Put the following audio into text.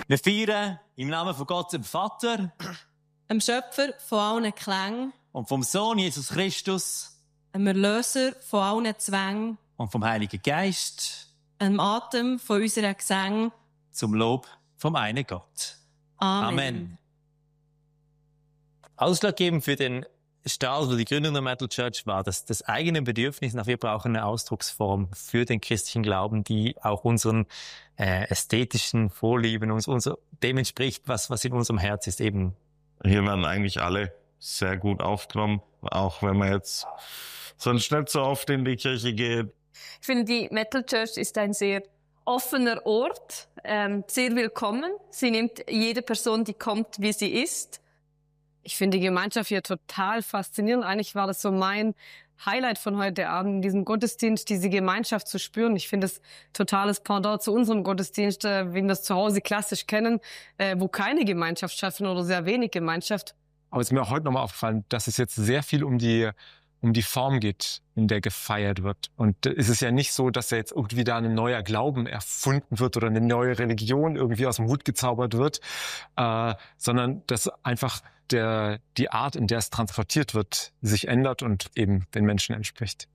Wir feiern im Namen von Gott, dem Vater, dem Schöpfer von allen Klängen, und vom Sohn Jesus Christus, dem Erlöser von allen Zwängen und vom Heiligen Geist, dem Atem von unserer Gesänge. zum Lob vom einen Gott. Amen. Ausschlaggebend für den Start oder die Gründung der Metal Church war das eigene Bedürfnis nach, wir brauchen eine Ausdrucksform für den christlichen Glauben, die auch unseren ästhetischen Vorlieben, dem entspricht, was in unserem Herz ist eben. Hier werden eigentlich alle sehr gut aufgenommen, auch wenn man jetzt sonst nicht so oft in die Kirche geht. Ich finde, die Metal Church ist ein sehr offener Ort, sehr willkommen. Sie nimmt jede Person, die kommt, wie sie ist. Ich finde die Gemeinschaft hier total faszinierend. Eigentlich war das so mein Highlight von heute Abend, in diesem Gottesdienst, diese Gemeinschaft zu spüren. Ich finde es totales Pendant zu unserem Gottesdienst, wie wir das zu Hause klassisch kennen, wo keine Gemeinschaft schaffen oder sehr wenig Gemeinschaft. Aber es ist mir auch heute nochmal aufgefallen, dass es jetzt sehr viel um die Form geht, in der gefeiert wird. Und es ist ja nicht so, dass ja jetzt irgendwie da ein neuer Glauben erfunden wird oder eine neue Religion irgendwie aus dem Hut gezaubert wird, sondern dass einfach die Art, in der es transportiert wird, sich ändert und eben den Menschen entspricht.